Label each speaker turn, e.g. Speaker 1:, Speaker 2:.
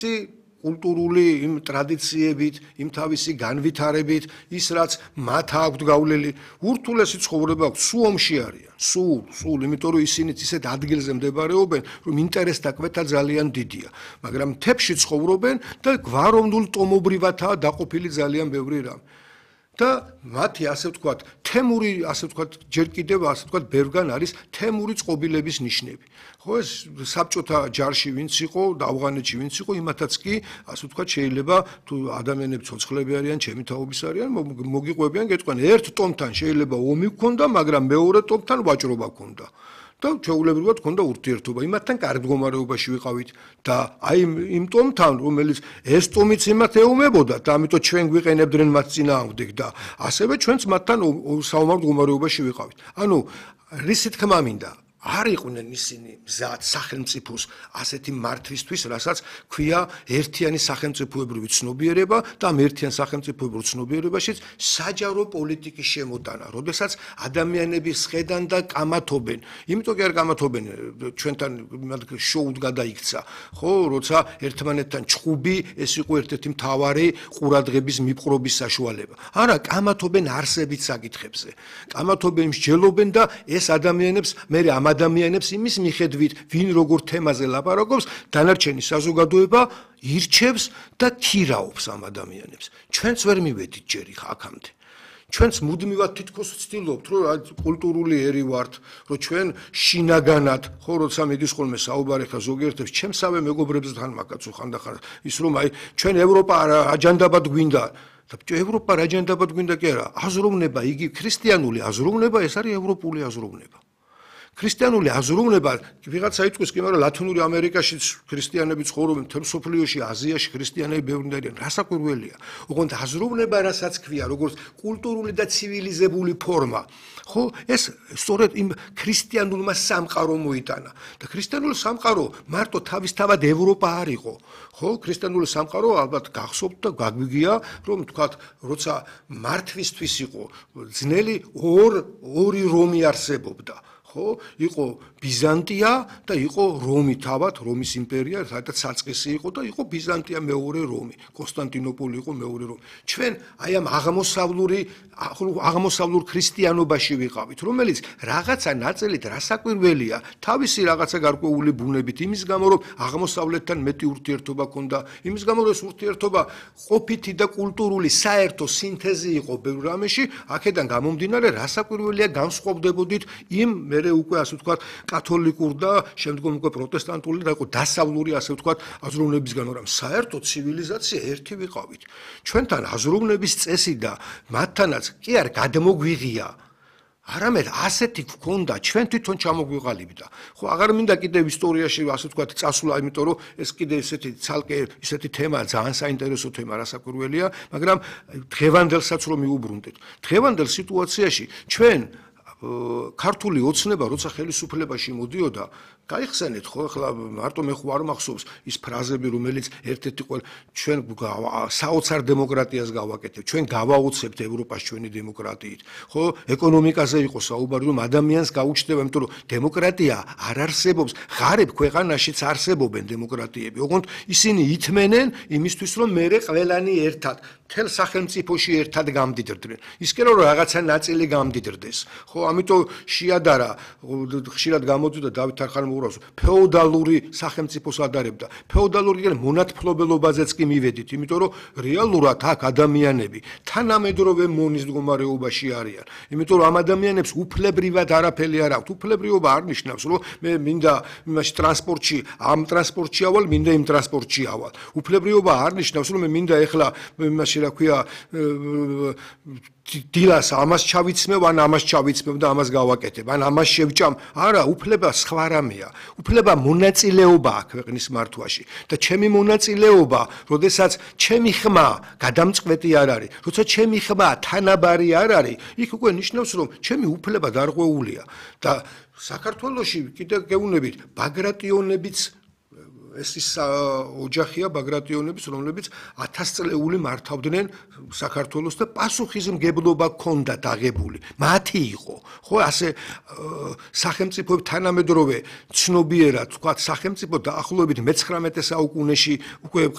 Speaker 1: კულტურული იმ ტრადიციებით, იმ თავისი განვითარებით, ის რაც მათ აქვთ გავლილი, ურთულესი ცხოვრება აქვს, სულ ომში არიან. სულ, იმიტომ რომ ისინი ისეთ ადგილზე მდებარეობენ, რომ ინტერესთა კვეთა ძალიან დიდია, მაგრამ მთებში ცხოვრობენ და გვაროვნულ ტომობრივათაა დაყოფილი ძალიან ბევრი რამ. და მათი ასე ვთქვათ, თემური, ასე ვთქვათ, ჯერ კიდევ ასე ვთქვათ, ბევრგან არის თემური წყობილების ნიშნები. ხო, ეს საბჭოთა ჯარში ვინც იყო, და ავღანეთში ვინც იყო, იმათაც კი, ასე ვთქვათ, შეიძლება თუ ადამიანები ცოცხლები არიან, ჩემი თაობის არიან, მოგიყვებიან, გეტყვიან, ერთ ტომთან შეიძლება ომი გქონდა, მაგრამ მეორე ტომთან ვაჭრობა გქონდა. და ჩვეულებრივად გქონდა ურთიერთობა. იმათთან კარგ მდგომარეობაში ვიყავით და აი იმ ტომთან, რომელიც ეს ტომიც იმათ ეომებოდა და ამიტომ ჩვენ გვიყენებდნენ მათ წინააღმდეგ და ასევე ჩვენც მათთან საომარ მდგომარეობაში ვიყავით. ანუ რისი თქმა მინდა არ იყვნენ ისინი მზად სახელმწიფოს ასეთი მართვისთვის, რასაც ქვია ერთიანი სახელმწიფოებრივი ცნობიერება და ამ ერთიან სახელმწიფოებრივ ცნობიერებაშიც საჯარო პოლიტიკის შემოტანა, როდესაც ადამიანები სხედან და კამათობენ. იმიტომ კი არ კამათობენ, ჩვენთან შოუდ გადაიქცა, ხო, როცა ერთმანეთთან ჩხუბი, ეს იყო ერთ-ერთი მთავარი ყურადღების მიპყრობის საშუალება. არა, კამათობენ არსებით საკითხებზე. კამათობენ, მსჯელობენ და ეს ადამიანებს მე ადამიანებს იმის მიხედვით, ვინ როგორ თემაზე ლაპარაკობს, დანარჩენი საზოგადოება ირჩევს და ქირაობს ამ ადამიანებს. ჩვენც ვერ მივედით ჯერ აქამდე. ჩვენც მუდმივად თითქოს ვცდილობთ, რომ კულტურული ერი ვართ, რომ ჩვენ შინაგანად, ხო, როცა მიდის ხოლმე საუბარი ხა ზოგიერთებს, ჩემსავე მეგობრებსთან მაგაცო ხანდახან ის რომ აი ჩვენ ევროპა აჯანდაბად გვინდა და ევროპა აჯანდაბად გვინდა კი არა, აზროვნება, იგი ქრისტიანული აზროვნება, ეს არის ევროპული აზროვნება. ქრისტიანული აზროვნება ვიღაცა იტყვის კი, მაგრამ ლათინური ამერიკაშიც ქრისტიანები ცხოვრობენ, მთელ მსოფლიოში, აზიაში ქრისტიანები ბევრი არიან. რასაკვირველია. ოღონდ აზროვნება, რასაც ქვია, როგორც კულტურული და ცივილიზებული ფორმა, ხო, ეს სწორედ იმ ქრისტიანულმა სამყარომ მოიტანა. და ქრისტიანული სამყარო მარტო თავისთავად ევროპა არ იყო. ხო, ქრისტიანული სამყარო ალბათ გახსოვთ და გაგვიგია, რომ თქვათ, როცა მართვისთვის იყო ძნელი ორი რომი არსებობდა. ხო, იყო ბიზანტია და იყო რომი თავად, რომის იმპერია, სადაც საწყისი იყო და იყო ბიზანტია მეორე რომი, კონსტანტინოპოლი იყო მეორე რომი. ჩვენ აი ამ აღმოსავლურ ქრისტიანობაში ვიყავით, რომელიც რაღაცა ნაწილით რასაკვირველია, თავისი რაღაცა გარკვეული ბუნებით, იმის გამო რომ აღმოსავლეთთან მეტი ურთიერთობა ჰქონდა, იმის გამო რომ ეს ურთიერთობა ყოფითი და კულტურული საერთო სინთეზი იყო ბევრ რამეში, აქედან გამომდინარე რასაკვირველია განსხვავდებოდით იმ მე უკვე ასე ვთქვათ კათოლიკურ და შემდგომ უკვე პროტესტანტული და იყო დასავლური ასე ვთქვათ აზროვნებისგან, მაგრამ საერთო ცივილიზაცია ერთი ვიყავით. ჩვენთან აზროვნების წესი და მათთანაც კი არ გადმოგვიღია, არამედ ასეთი გქონდა, ჩვენ თვითონ ჩამოგვიყალიბდა. ხო, აღარ მინდა კიდევ ისტორიაში ასე ვთქვათ წასვლა, იმიტომ რომ ეს კიდე ესეთი ცალკე ისეთი თემაა, ძალიან საინტერესო თემა, რასაკვირველია, მაგრამ დღევანდელსაც რომ მიუბრუნდეთ. დღევანდელ სიტუაციაში ჩვენ ქართული ოცნება, როცა ხელისუფლებაში მოდიოდა, გაიხსენეთ, ხო, ახლა მარტო მე ხوار მახსოვს ის ფრაზები, რომელიც ერთ-ერთი ჩვენ საოცარ დემოკრატიას გავაკეთებთ, ჩვენ გავაოცებთ ევროპას ჩვენი დემოკრატიით. ხო, ეკონომიკაზე იყო საუბარი, რომ ადამიანს გაუჩნდება, იმიტომ რომ დემოკრატია არ არსებობს, ღარიბ ქვეყანაშიც არსებობენ დემოკრატიები. ოღონდ ისინი ითმენენ იმისთვის, რომ მერე ყველანი ერთად მთელ სახელმწიფოში ერთად გამდიდრდნენ. ის კი რომ რაღაცა ნაწილი გამდიდრდეს. ხო, ამიტომ შეადარა, ხშირად გამოწვევდა დავით არხანმოურავს, ფეოდალური სახელმწიფოს ადარებდა. ფეოდალური කියන්නේ მონათფლობელობაზეც კი მივედით, იმიტომ რომ რეალურად აქ ადამიანები თანამედროვე მონის მდგომარეობაში არიან. იმიტომ რომ ამ ადამიანებს უფლებრივად არაფერი არ აქვთ. უფლებრიობა არ ნიშნავს, რომ მე მინდა იმაში ტრანსპორტში, ამ ტრანსპორტში ავალ, მინდა იმ ტრანსპორტში ავალ. უფლებრიობა არ ნიშნავს, რომ მე მინდა ეხლა იმაში რა ქვია დილას ამას ჩავიცმევ, ან ამას ჩავიცმევ და ამას გავაკეთებ, ან ამას შევჭამ. არა, უფლება სხვა რამეა. უფლება მონაწილეობა აქვს ქვეყნის მართვაში. და ჩემი მონაწილეობა, როდესაც ჩემი ხმა გადამწყვეტი არ არის, როცა ჩემი ხმა თანაბარი არ არის, იქ უკვე ნიშნავს, რომ ჩემი უფლება დარღვეულია. და საქართველოში კიდევ გეუბნებით, ბაგრატიონებიც ეს ის ოჯახია ბაგრატიონების, რომლებიც 1000 წლეული მართავდნენ საქართველოს და პასუხისმგებლობა ჰქონდათ აღებული. მათი იყო. ხო, ასე სახელმწიფო თანამედროვე ცნობიერად, თქვათ, სახელმწიფო დაახლოებით მე-19 საუკუნეში უკვე